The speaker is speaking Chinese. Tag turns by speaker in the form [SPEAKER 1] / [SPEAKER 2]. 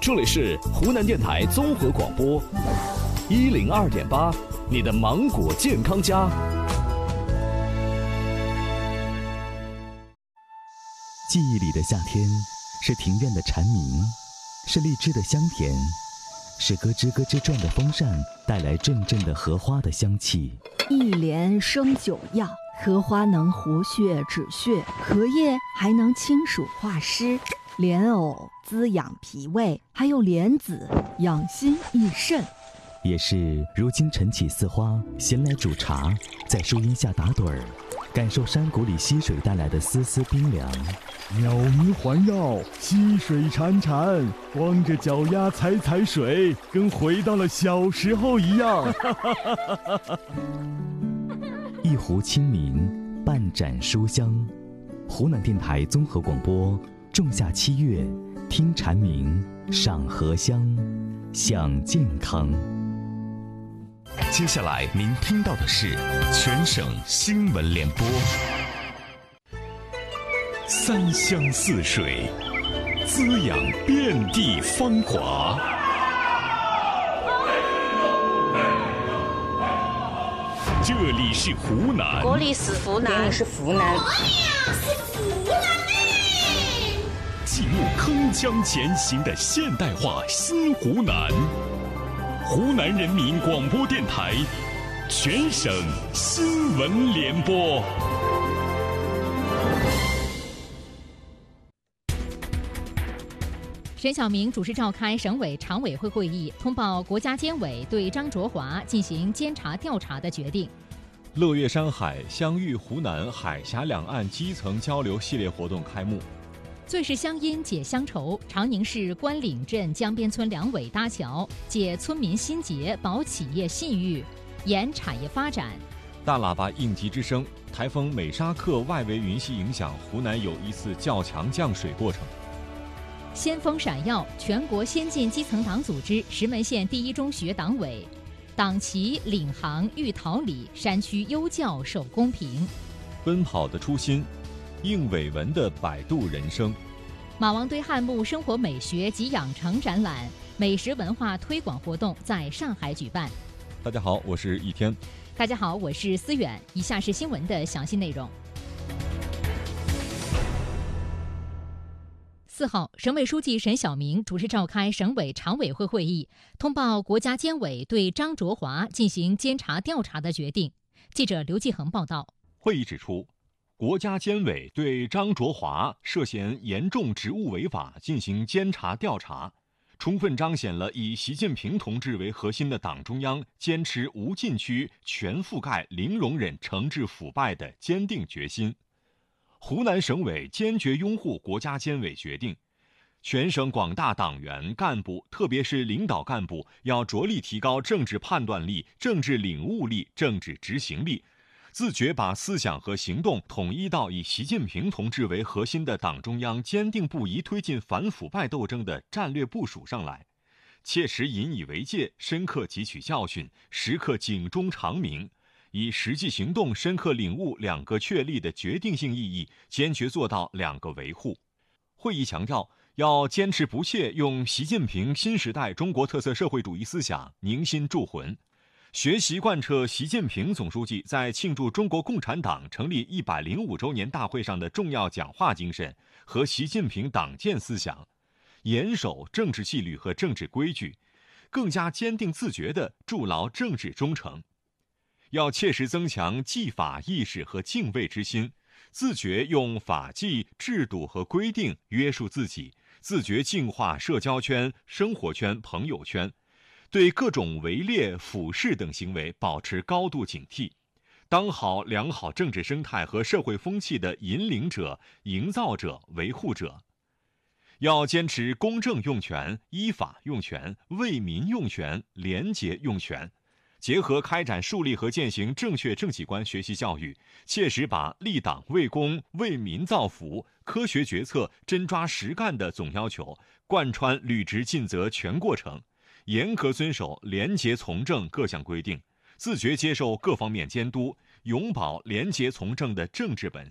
[SPEAKER 1] 这里是湖南电台综合广播102.8，你的芒果健康家。
[SPEAKER 2] 记忆里的夏天，是庭院的蝉鸣，是荔枝的香甜，是咯吱咯吱转的风扇带来阵阵的荷花的香气。
[SPEAKER 3] 一莲生九药，荷花能活血止血，荷叶还能清暑化湿，莲藕滋养脾胃，还有莲子养心益肾。
[SPEAKER 2] 也是如今晨起似花，闲来煮茶，在树荫下打盹儿，感受山谷里溪水带来的丝丝冰凉。
[SPEAKER 4] 鸟鸣环绕，溪水潺潺，光着脚丫踩踩水，跟回到了小时候一样。
[SPEAKER 2] 一壶清明，半盏书香。湖南电台综合广播，仲夏7月，听蝉鸣，赏荷香，享健康。
[SPEAKER 5] 接下来您听到的是全省新闻联播。三湘四水，滋养遍地芳华。这里是湖南，
[SPEAKER 6] 这里是湖南，这里是湖南，
[SPEAKER 5] 继木铿锵前行的现代化新湖南。湖南人民广播电台全省新闻联播。
[SPEAKER 7] 沈晓明主持召开省委常委会会议，通报国家监委对张卓华进行监察调查的决定。
[SPEAKER 8] 乐悦山海相遇湖南海峡两岸基层交流系列活动开幕。
[SPEAKER 7] 最是乡音解乡愁，长宁市关岭镇江边村两尾搭桥，解村民心结，保企业信誉，延产业发展。
[SPEAKER 8] 大喇叭应急之声，台风美沙克外围云系影响，湖南有一次较强降水过程。
[SPEAKER 7] 先锋闪耀，全国先进基层党组织石门县第一中学党委，党旗领航育桃李，山区优教守公平。
[SPEAKER 8] 奔跑的初心，应伟文的摆渡人生。
[SPEAKER 7] 马王堆汉墓生活美学及养成展览，美食文化推广活动在上海举办。
[SPEAKER 8] 大家好，我是易天。
[SPEAKER 7] 大家好，我是思远。以下是新闻的详细内容。4号，省委书记沈晓明主持召开省委常委会会议，通报国家监委对张卓华进行监察调查的决定。记者刘继恒报道。
[SPEAKER 8] 会议指出，国家监委对张卓华涉嫌严重职务违法进行监察调查，充分彰显了以习近平同志为核心的党中央坚持无禁区、全覆盖、零容忍惩治腐败的坚定决心。湖南省委坚决拥护国家监委决定，全省广大党员干部，特别是领导干部，要着力提高政治判断力、政治领悟力、政治执行力，自觉把思想和行动统一到以习近平同志为核心的党中央坚定不移推进反腐败斗争的战略部署上来，切实引以为戒，深刻汲取教训，时刻警钟长鸣，以实际行动深刻领悟两个确立的决定性意义，坚决做到两个维护。会议强调，要坚持不懈用习近平新时代中国特色社会主义思想凝心铸魂，学习贯彻习近平总书记在庆祝中国共产党成立105周年大会上的重要讲话精神和习近平党建思想，严守政治纪律和政治规矩，更加坚定自觉地筑牢政治忠诚。要切实增强纪法意识和敬畏之心，自觉用法纪、制度和规定约束自己，自觉净化社交圈、生活圈、朋友圈，对各种围猎、腐蚀等行为保持高度警惕，当好良好政治生态和社会风气的引领者、营造者、维护者。要坚持公正用权、依法用权、为民用权、廉洁用权，结合开展树立和践行正确政绩观学习教育，切实把立党为公、为民造福、科学决策、真抓实干的总要求贯穿履职尽责全过程，严格遵守廉洁从政各项规定，自觉接受各方面监督，永葆廉洁从政的政治本